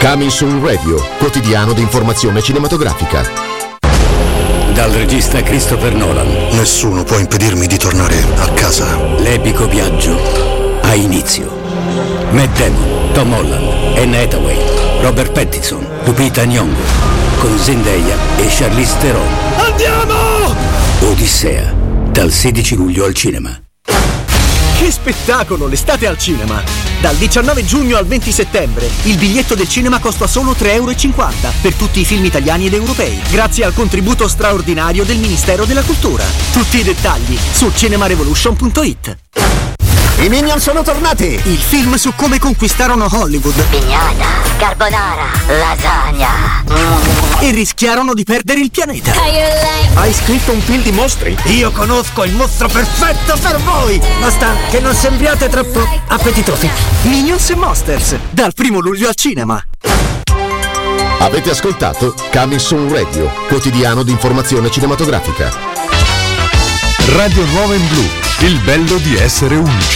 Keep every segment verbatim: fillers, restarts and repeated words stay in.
Coming Soon Radio, quotidiano di informazione cinematografica. Dal regista Christopher Nolan. Nessuno può impedirmi di tornare a casa. L'epico viaggio ha inizio. Matt Damon, Tom Holland, Anne Hathaway, Robert Pattinson, Lupita Nyong'o, con Zendaya e Charlize Theron. Andiamo! Odissea, dal sedici luglio al cinema. Che spettacolo, l'estate al cinema! Dal diciannove giugno al venti settembre il biglietto del cinema costa solo tre euro e cinquanta per tutti i film italiani ed europei, grazie al contributo straordinario del Ministero della Cultura. Tutti i dettagli su cinemarevolution punto it. I Minion sono tornati! Il film su come conquistarono Hollywood. Pignata, carbonara, lasagna. E rischiarono di perdere il pianeta. Hai scritto un film di mostri? Io conosco il mostro perfetto per voi! Basta che non sembriate troppo appetitosi. Minions e Monsters, dal primo luglio al cinema. Avete ascoltato Coming Soon Radio, quotidiano di informazione cinematografica. Radio Nuova in Blu, il bello di essere unici.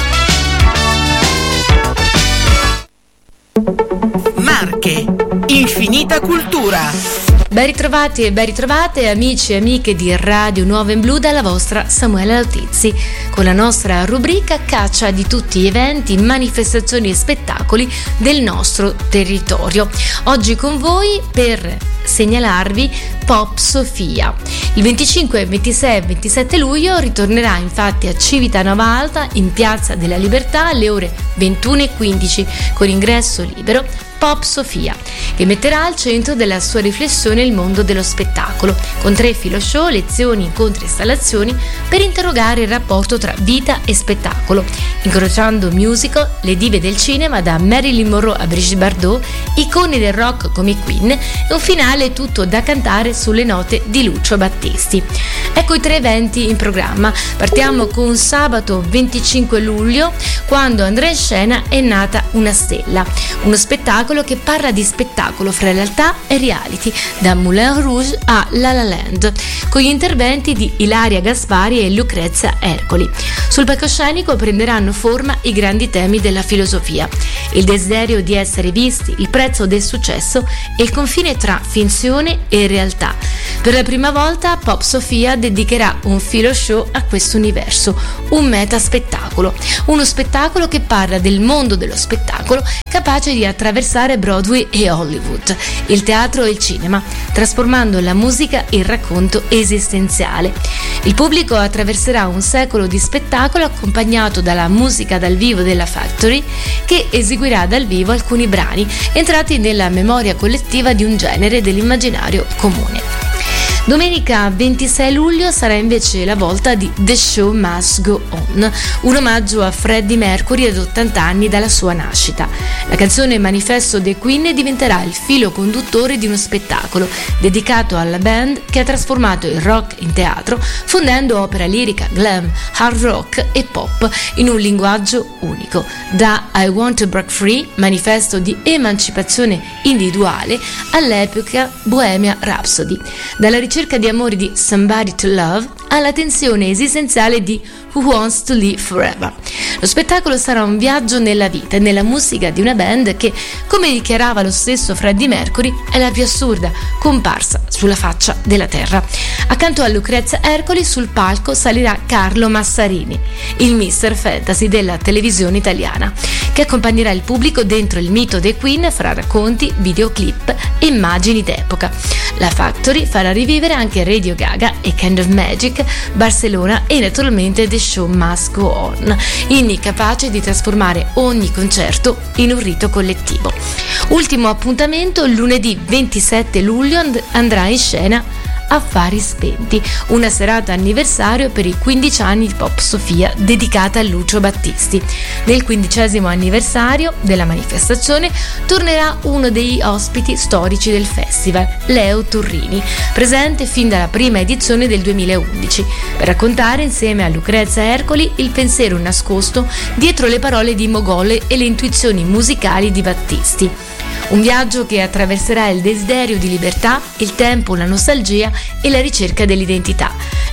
Marche, infinita cultura. Ben ritrovati e ben ritrovate amici e amiche di Radio Nuova in Blu dalla vostra Samuela Lautizzi con la nostra rubrica caccia di tutti gli eventi, manifestazioni e spettacoli del nostro territorio. Oggi con voi per segnalarvi Pop Sofia. Il venticinque, ventisei e ventisette luglio ritornerà infatti a Civitanova Alta in Piazza della Libertà alle ore ventuno e quindici con ingresso libero Pop Sofia, che metterà al centro della sua riflessione il mondo dello spettacolo, con tre filo show, lezioni, incontri e installazioni per interrogare il rapporto tra vita e spettacolo, incrociando musical, le dive del cinema da Marilyn Monroe a Brigitte Bardot, icone del rock come i Queen e un finale tutto da cantare sulle note di Lucio Battisti. Ecco i tre eventi in programma. Partiamo con sabato venticinque luglio, quando andrà in scena È nata una stella, uno spettacolo che parla di spettacolo fra realtà e reality, da Moulin Rouge a La La Land, con gli interventi di Ilaria Gaspari e Lucrezia Ercoli. Sul palcoscenico prenderanno forma i grandi temi della filosofia, il desiderio di essere visti, il prezzo del successo e il confine tra finzione e realtà. Per la prima volta Pop Sofia dedicherà un filo show a questo universo, un meta spettacolo, uno spettacolo che parla del mondo dello spettacolo capace di attraversare Broadway e Hollywood, il teatro e il cinema, trasformando la musica in racconto esistenziale. Il pubblico attraverserà un secolo di spettacolo accompagnato dalla musica dal vivo della Factory, che eseguirà dal vivo alcuni brani entrati nella memoria collettiva di un genere dell'immaginario comune. Domenica ventisei luglio sarà invece la volta di The Show Must Go On, un omaggio a Freddie Mercury ad ottanta anni dalla sua nascita. La canzone manifesto dei Queen diventerà il filo conduttore di uno spettacolo dedicato alla band che ha trasformato il rock in teatro, fondendo opera lirica, glam, hard rock e pop in un linguaggio unico. Da I Want to Break Free, manifesto di emancipazione individuale, all'epica Bohemian Rhapsody. Dalla ricerca cerca di amore di Somebody to Love alla tensione esistenziale di Who Wants to Live Forever. Lo spettacolo sarà un viaggio nella vita e nella musica di una band che, come dichiarava lo stesso Freddie Mercury, è la più assurda comparsa sulla faccia della terra. Accanto a Lucrezia Ercoli sul palco salirà Carlo Massarini, il mister Fantasy della televisione italiana, che accompagnerà il pubblico dentro il mito dei Queen fra racconti, videoclip e immagini d'epoca. La Factory farà rivivere anche Radio Gaga e Kind of Magic, Barcellona e naturalmente The Show Must Go On, inni capaci di trasformare ogni concerto in un rito collettivo. Ultimo appuntamento, lunedì ventisette luglio and- andrà in scena Affari Spenti, una serata anniversario per i quindici anni di Pop Sofia dedicata a Lucio Battisti. Nel quindicesimo anniversario della manifestazione tornerà uno degli ospiti storici del festival, Leo Turrini, presente fin dalla prima edizione del duemilaundici, per raccontare insieme a Lucrezia Ercoli il pensiero nascosto dietro le parole di Mogol e le intuizioni musicali di Battisti. Un viaggio che attraverserà il desiderio di libertà, il tempo, la nostalgia e la ricerca dell'identità.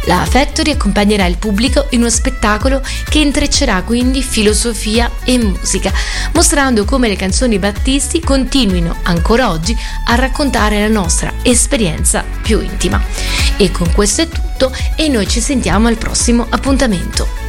La Factory accompagnerà il pubblico in uno spettacolo che intreccerà quindi filosofia e musica, mostrando come le canzoni Battisti continuino ancora oggi a raccontare la nostra esperienza più intima. E con questo è tutto e noi ci sentiamo al prossimo appuntamento.